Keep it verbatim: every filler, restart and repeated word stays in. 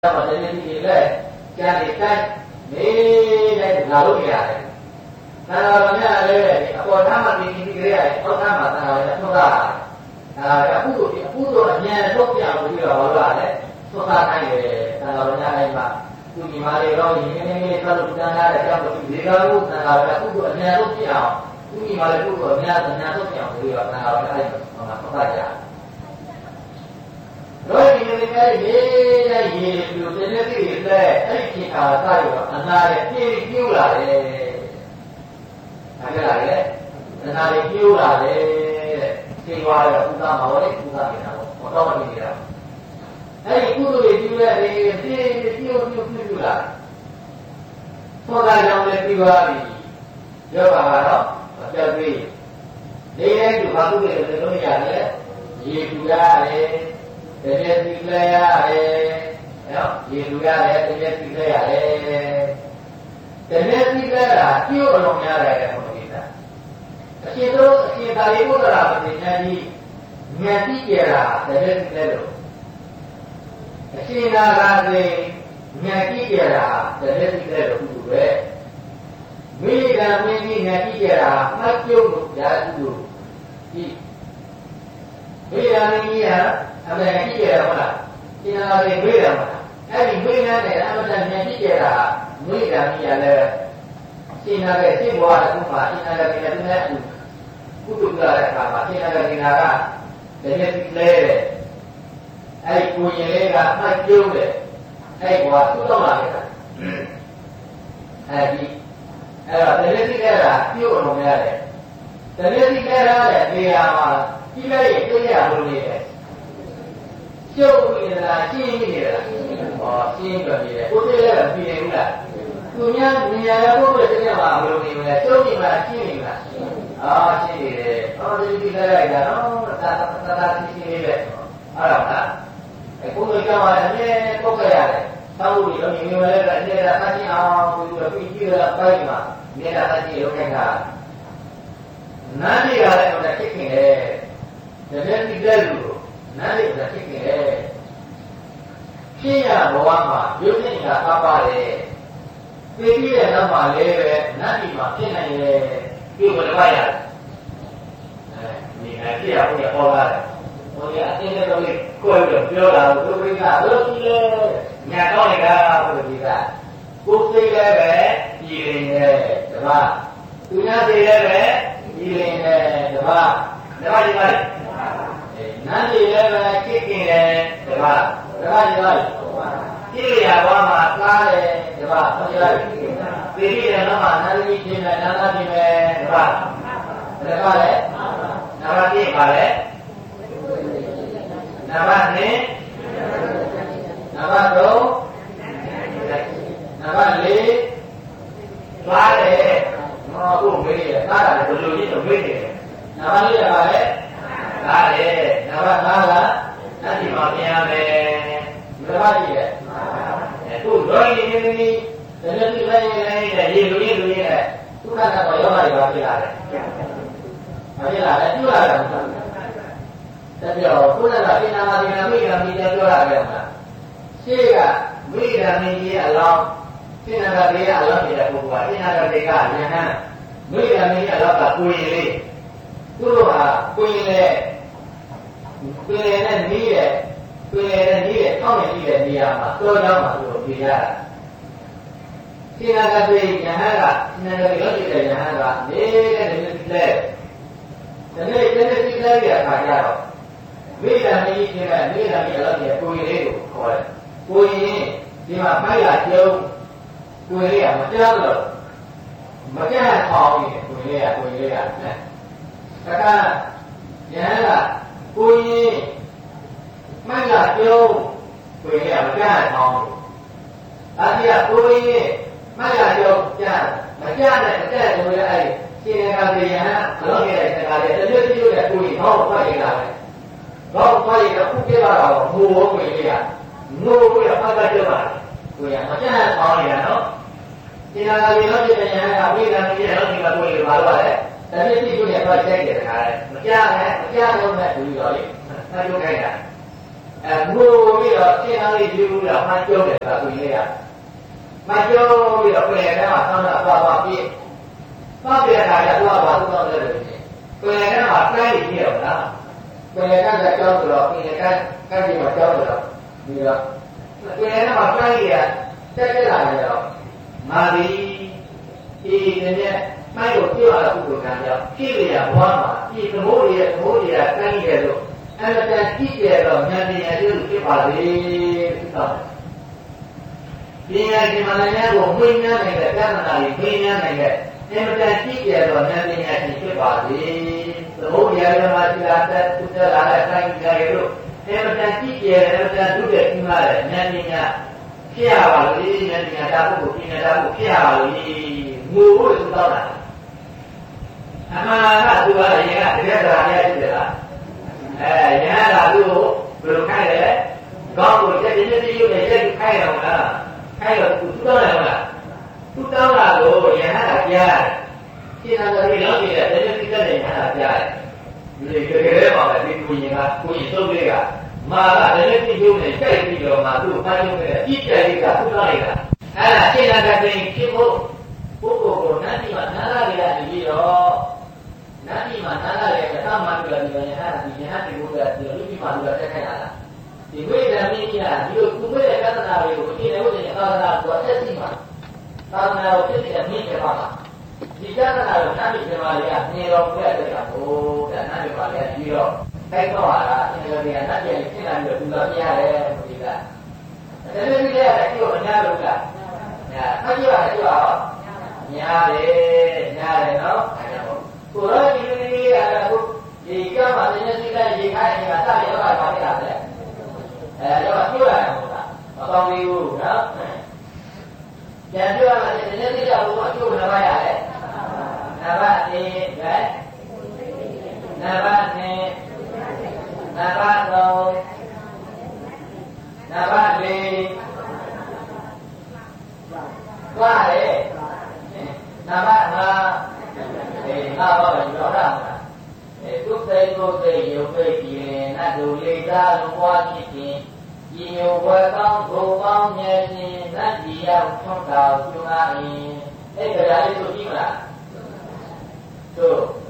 တော့တည်းဒီလေကျန်တဲ့တိုင်းနေတဲ့ငါတို့ရတယ်။သာတော်များလည်းအပေါ်သားမှာဒီဒီကြရတဲ့အောက်သားမှာသာတော်လည်းသုံးတာ။ဒါကအခုတို့အခုတို့အမြန်ထုတ်ပြပြီးတော့ဟောလာတယ်။သုံးတာတိုင်းလေသာတော်များလည်းမှာသူညီမလေးတော့ရင်းနေနေသွားလို့တန်းလာတဲ့အကြောင်းကိုဒီကလို့သာတော်လည်းအခုတို့အမြန်ထုတ်ပြအောင်သူညီမလေးတို့ကအမြန်အမြန်ထုတ်ပြအောင်ပြီးတော့သာတော်လည်းအဲ့ဒါဟောတာသုံးတာကြ။တို့ဒီလိုမျိုးရေးတဲ့ရေးလူတွေနဲ့သိတဲ့အဲ့ဒီခါစားရတော့အနာရဲ့ပြည့်ပြိုးလာတယ်။ဒါကြလားလေ။အနာရဲ့ပြိုးလာတယ်တဲ့။သိသွားတော့ဥသားမဟောလေဥသားနေတာပေါ့။ဟောတော့မနေရဘူး။အဲ့ဒီကုသိုလ်တွေပြုတဲ့နေပြည့်ပြိုးပြိုးပြိုးပြိုးလာ။သောတာကြောင့်လည်းပြီးသွားပြီ။ရောပါတော့ပြောက်ပြီးနေတဲ့သူဘာလို့လဲဆိုတော့ရတယ်။ရေပြူရတယ်။တကယ်သိလဲရတယ်နော်ရေလူရတယ်တကယ်သိလဲရတယ်တကယ်သိလဲတာကျိုးအလုံးရတယ်ဘုရားကြီးအရှင်တို့အရှင်သာရိပုတ္တရာပတိညာကြီးဉာဏ်သိကြတာတကယ်သိလဲလို့အရှင်နာဂာသေဉာဏ်သိကြတာတကယ်သိလဲလို့သူပဲမိဂံမင်းကြီးဉာဏ်သိကြတာမှတ်ကျုံလို့ရာသူတို့ဒီမိဂံမင်းကြီးကအမှန်ကြည့်ရတာဟုတ်လားသင်္နာတွေမေးတယ်မလားအဲ့ဒီမေးနေတဲ့အမှန်တန်ဉာဏ်ကြည့်ရတာမေးတာကြီးရလဲသင်္နာရဲ့စိတ်ဘဝကဥပမာသင်္နာရဲ့ဒီနဲ့ကုတုကြတဲ့အခါမှာသင်္နာရဲ့ဒီနာကတကယ်လဲတဲ့အဲ့ဒီကိုရင်လေးကမှတ်ကျုံးတယ်အဲ့ဘဝသူ့တော့လာခဲ့တာအဲ့ဒီအဲ့တော့တကယ်သိခဲ့တာပြုတ်အောင်ရတယ်တကယ်သိခဲ့ရတဲ့နေရာမှာကြီးလိုက်ရင်သိရလို့နေတယ်ကျုပ်နေတာရှင်းနေတယ်လားဟောရှင်းကြနေတယ်ကိုယ်တည်းလည်းပြည်နေဘူးလားသူများနေရာရဖို့ပဲတရားမှာမလို့နေဘူးလားကျုပ်နေမှာရှင်းနေလားအာရှင်းနေတယ်ဟောဒီဒီလိုက်လိုက်တာနော်သာသာသာရှင်းနေတယ်အဲ့တော့လားအခုလိုကြောင်းရတယ်အမြဲပုတ်ခဲ့ရတယ်သောက်လို့ရောမြင်မြင်လည်းအမြဲတမ်းအချင်းအောင်ပြီးတော့ပြီးကြည့်ရတာပိုင်းမှာအမြဲတမ်းအချင်းရုပ်ခိုင်းတာနားနေရတယ်ဟိုတက်ခင်တယ်တကယ်ဒီတဲ့လူနားလေကဖြစ်ခဲ့တယ်ဖြစ်ရဘဝမှာရုပ်ရှင်ကအပပါတယ်သိပြီးတဲ့နောက်မှာလည်းပဲနတ်ပြည်မှာဖြစ်နိုင်တယ်ပြုတ်ကြပါရတယ်အဲဒီအဖြစ်အပျက်ဟောလာတယ်ဟိုရအတင်းနဲ့တော့ကိုယ်ပြောပြောတာကိုဘုရားကလို့ကြည့်လေညာတော့လေကဘုရားကိုယ်သိလည်းပဲကြည်ရင်တယ်တပါးသူများသိလည်းပဲကြည်ရင်တယ်တပါးတပါးဒီပါနားကြည့်လည်းပဲကြည့်ကြည့်တယ်ဒီပါဒီပါဒီပါကြည့်ရပါမှာကားတယ်ဒီပါဘုရားကြည့်ပြီးတယ်တော့နားကြည့်ခြင်းနဲ့နားနာကြည့်မယ်ဒီပါဒီပါလေနားပါကြည့်ပါလေနားပါနဲ့နားပါတော့နားပါလေးသွားတယ်ဟောကိုမေးရတားတယ်ဘယ်လိုကြည့်တော့မေးတယ်နားပါလေးရပါလေဒါလေနံပါတ်၅ကနတ်ပြည်မှာပြန်မယ်နံပါတ်ကြီးရဲ့အခုတော့ဒီနေ့ဒီနေ့ဒီလိုက်လိုက်ရေလူကြီးလူကြီးနဲ့သူကကတော့ယောဂတွေပါဖြစ်လာတယ်။မဖြစ်လာလဲပြုလာတယ်ဟုတ်လား။တပြည့်ကိုယ်ကပိဏာမဒီနာမိဂံမိတဲ့ပြောရတယ်ဟုတ်လား။ရှေ့ကမိဂံမင်းကြီးအလောင်းပိဏာတေကအလောင်းနေတဲ့ပုဂ္ဂိုလ်ကပိဏာတေကဉာဏ်မိဂံမင်းကြီးအလောင်းကကိုယ်ရည်လေးသူတို့ဟာကိုယ်ရည်နဲ့ကိုယ်ရည်နဲ့နီးရဲ့ကိုယ်ရည်နဲ့နီးရဲ့အောက်နဲ့နီးတဲ့နေရာမှာတောကြောင်းမှာသူတို့ပြရတာစိနာကတိယဟန်ကစိနာကတိရောတိတဲ့ယဟန်ကနေတဲ့ဒီလိုလဲဒီနေ့ဒီနေ့ဒီလဲရခါကြတော့မိဂံမင်းကြီးကမိဂံမင်းအလောင်းရဲ့ကိုယ်ရည်လေးကိုခေါ်တယ်ကိုယ်ရည်ဒီမှာဖိုက်လာကျုံကိုယ်ရည်ကမကြားလို့မကြားအောင်နေကိုယ်ရည်ကကိုယ်ရည်ကနဲ့တခါယဟန်ကကိုရင်မိုက်ကပြုံးကိုရင်ကမကြအောင်ဒါကြီးကကိုရင်မိုက်ကပြုံးကြားမကြားနဲ့မကြားဆိုရအဲ့ရှင်ရကပြေယဟန်ဘလို့ခဲ့တဲ့ခါလေးတရွတ်တရွတ်နဲ့ကိုရင်ဟောဖွက်ရတာပဲဘောက်ဖွက်ရတော့ခုပြပါတော့ဟိုဘုံကိုရင်ကငိုကိုရဖတ်တတ်ကြပါကိုရင်မကြားအောင်ရနော်ရှင်ရကပြေတော့ပြတဲ့ယဟန်ကဝိဒံကြီးရဲ့တော့ဒီမှာကိုရင်ဘာလို့လဲတပြည့်ပြည့်ကိုလည်းဖတ်ကြိုက်တယ်ခါလေးမကြားနဲ့မကြားတော့မဲ့ဘူးရောလေဆက်ကြိုက်တာအဲငိုပြီးတော့ရှင်းသားလေးယူပြီးတော့မှကျုံးတယ်ဆိုတာသူကြီးလေးကမှကျုံးပြီးတော့ပြင်ထဲမှာဆောင်းတာသွားသွားပြည့်သွားပြတဲ့အခါကျသွားသွားသွားတယ်လို့ပြင်ထဲမှာတိုင်းကြည့်ရအောင်လားပြင်ကကကြောင်းဆိုတော့ပြင်ကကကြည့်မှာကြောင်းဆိုတော့ဒီတော့ပြင်ထဲမှာတိုင်းရတက်တက်လာကြတော့မာလီဒီနေ့မိုက်ကိုပြောရတဲ့ပုဂ္ဂိုလ်ကကြောင့်ပြည့်ရဘွားမှာဒီသမိုးတွေသမိုးတွေကတိုင်းရလို့အဲ့ဒါကြည့်ရတော့ဉာဏ်ဉာဏ်လေးဖြစ်ပါလေဟုတ်ပညာဒီမှာလည်းကိုမှိညာနေတဲ့ပြဿနာတွေမှိညာနေတဲ့အင်မတန်ကြည့်ရတော့ဉာဏ်ဉာဏ်ဖြစ်ပါလေသမိုးရရမှာရှိတာတက်သူတက်လာတဲ့အတိုင်းကြရလို့အင်မတန်ကြည့်ရတဲ့အင်မတန်ဒုတဲ့ကြီးမားတဲ့ဉာဏ်ဉာဏ်ဖြစ်ရပါလေဉာဏ်ဉာဏ်တာဖို့ပညာတာဖို့ဖြစ်ရပါလေငိုဖို့သူတော့တာအမှန်ကသူကလည်းရင်ကတကယ်တရားရရှိတယ်လားအဲရဟန္တာသူ့ကိုဘယ်လိုခိုင်းလဲကောင်းကိုတက်ပြင်းပြင်းရုပ်နဲ့ရိုက်ခိုင်းအောင်လားခိုင်းတော့သူတောင်းတယ်ဟုတ်လားသူတောင်းတာကိုရဟန္တာကြားတယ်ရှင်းတာကလေးလောက်ပြည့်တယ်တကယ်ပြည့်တဲ့ရဟန္တာကြားတယ်ဒီကလေးပါပဲဒီကိုရင်ကကိုရင်သုံးလေးကမာကတကယ်ပြည့်ရုပ်နဲ့ရိုက်ပြီးတော့မှသူ့ဖိုင်းရုပ်နဲ့ကြည့်ကြလေးကသူ့တောင်းလိုက်တာအဲ့ဒါရှင်းတာကတည်းကဖြစ်ဖို့ပုဂ္ဂိုလ်ကိုနတ်ပြည်မှာနားလာကြတယ်ပြီးတော့နတ်ပြည်မှာနားလာတဲ့ကသာမန်ပြည်ရဲ့ယဟန်ဒီယဟန်ဒီဘုရားဒီလူပြည်မှာလူတက်ခိုင်းလာတာဒီဝိဓာမင်းကြီးကဒီလိုသူ့ရဲ့ကသနာတွေကိုအင်းလည်းဟုတ်တယ်သာသနာကိုတက်စီမှာသာသနာကိုဖြစ်တဲ့မင်းတွေပါမှာဒီကသနာကိုနတ်ပြည်ပြမာလေးကနေတော်ပြတဲ့ကဟိုတဲ့နတ်ပြည်ပါလေးပြီးတော့တိုက်တော့လာတာအင်းလည်းဒီကနတ်ပြည်ဖြစ်လာပြီးတော့သူတော်ပြရတယ်ဒီကဒါလည်းဒီလည်းအဲ့ဒီကိုအများလို့ကညာဖတ်ကြည့်ပါကြည့်ပါညာတယ်ညာတယ်နော်အဲ့ဒါပေါ့ကိုရောဒီလိုလေးအဲ့ဒါကိုဒီကမှာသင်္ကြန်စီလိုက်ရေခိုင်းနေတာစတယ်တော့ပါဖြစ်တာလေအဲတော့ပြောရအောင်လားမကောင်းသေးဘူးနော်ပြန်ပြောရမယ်သင်္ကြန်စီကဘုရားကျိုးနဘာရတယ်နဘာအေးပဲနဘာနဲ့နဘာတော့နဘာလေးว่าเลยနာမငါအဲငါဘာပဲပြောတာအဲသူသိကိုသိရုပ်ပဲကြည်ရင်နတ်တို့လေးသားလုံးဝဖြစ်ခြင်းဒီမျိုးဝဲကောင်းကိုကောင်းမြဲခြင်းနတ်ကြီးရောက်ထွန်းတော်ကျွမ်းအင်းအဲ့ဒါလေးဆိုကြည့်မလားသို့